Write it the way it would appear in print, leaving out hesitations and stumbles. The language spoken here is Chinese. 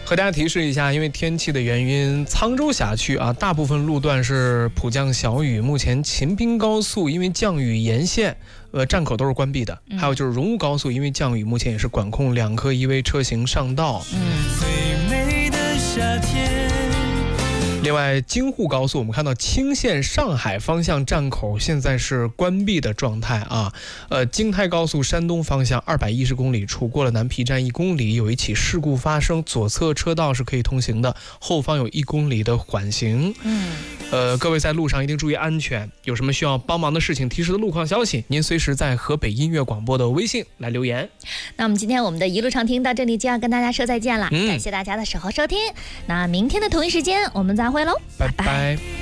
和大家提示一下，因为天气的原因，沧州辖区啊，大部分路段是普降小雨。目前秦滨高速因为降雨沿线，站口都是关闭的。还有就是荣乌高速因为降雨，目前也是管控2科1危车型上道。 最美的夏天。 另外，京沪高速我们看到青线上海方向站口现在是关闭的状态啊。京太高速山东方向210公里处过了南皮站1公里，有一起事故发生，左侧车道是可以通行的，后方有1公里的缓行。各位在路上一定注意安全，有什么需要帮忙的事情、提示的路况消息，您随时在河北音乐广播的微信来留言。 那么今天我们的一路畅听到这里就要跟大家说再见了，感谢大家的守候收听。那明天的同一时间我们再会喽， 拜拜。